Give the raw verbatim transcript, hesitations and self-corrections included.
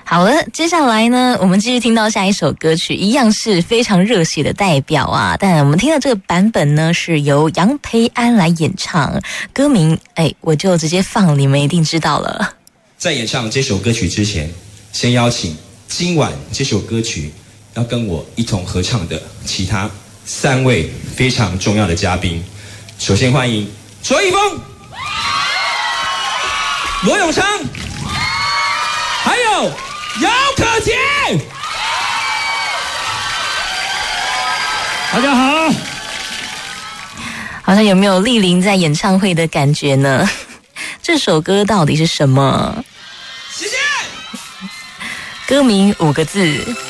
好了，接下来呢，我们继续听到下一首歌曲，一样是非常热血的代表啊。但我们听的这个版本呢，是由杨培安来演唱，歌名哎，我就直接放，你们一定知道了。 在演唱这首歌曲之前，先邀请今晚这首歌曲要跟我一同合唱的其他三位非常重要的嘉宾。首先欢迎卓一峰、罗永昌，还有姚可杰。 大家好， 好像有没有莅临在演唱会的感觉呢？这首歌到底是什么？ 谢谢。 歌名五个字。